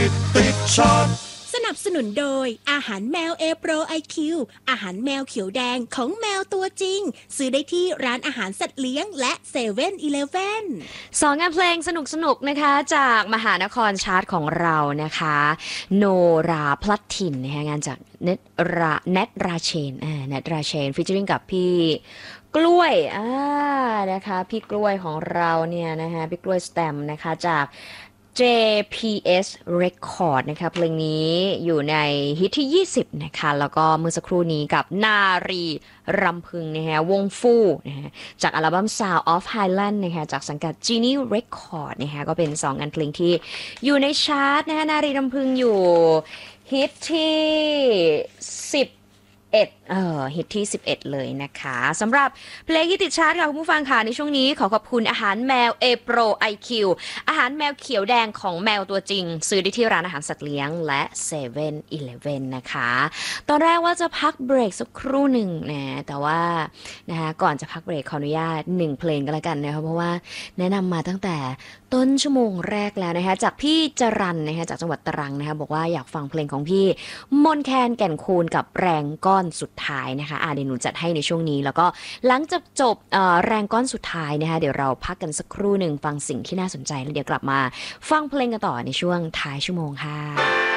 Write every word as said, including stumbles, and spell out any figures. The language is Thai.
ติดชาร์ตสนับสนุนโดยอาหารแมวเอโปรไอคิวอาหารแมวเขียวแดงของแมวตัวจริงซื้อได้ที่ร้านอาหารสัตว์เลี้ยงและเซเว่นอีเลฟเว่นสองงานเพลงสนุกๆนะคะจากมหานครชาร์ตของเรานะคะโนราพลัดถิ่นนะคะงานจากเนตราเนตราเชนอ่าเนตราเชนฟีเจอริงกับพี่กล้วยอ่านะคะพี่กล้วยของเราเนี่ยนะคะพี่กล้วยสแตมนะคะจาก เจ พี เอส Record นะคะเพลงนี้อยู่ในฮิตที่ยี่สิบนะคะแล้วก็เมื่อสักครู่นี้กับนารีรำพึงนะคะวงฟูนะคะจากอัลบั้ม Sound of Highland นะคะจากสังกัด Genie Record นะคะก็เป็นสองงานเพลงที่อยู่ในชาร์ตนะคะนารีรำพึงอยู่ฮิตที่สิบเอ็ดเอ่อฮิตที่สิบเอ็ดเลยนะคะสำหรับเพลงที่ติดชาร์ตค่ะคุณผู้ฟังค่ะในช่วงนี้ขอขอบคุณอาหารแมว A Pro ไอ คิว อาหารแมวเขียวแดงของแมวตัวจริงซื้อได้ที่ร้านอาหารสัตว์เลี้ยงและเซเว่นอีเลฟเว่นนะคะตอนแรกว่าจะพักเบรกสักครู่หนึ่งนะแต่ว่านะคะก่อนจะพักเบรกขออนุญาตหนึ่งเพลงก็แล้วกันนะคะเพราะว่าแนะนำมาตั้งแต่ต้นชั่วโมงแรกแล้วนะคะจากพี่จรันนะคะจากจังหวัดตรังนะคะบอกว่าอยากฟังเพลงของพี่มนแคนแก่นคูนกับแรงก้อนสุดท้ายนะคะอ่าเดี๋ยวหนูจัดให้ในช่วงนี้แล้วก็หลังจากจบแรงก้อนสุดท้ายนะคะเดี๋ยวเราพักกันสักครู่หนึ่งฟังสิ่งที่น่าสนใจแล้วเดี๋ยวกลับมาฟังเพลงกันต่อในช่วงท้ายชั่วโมงค่ะ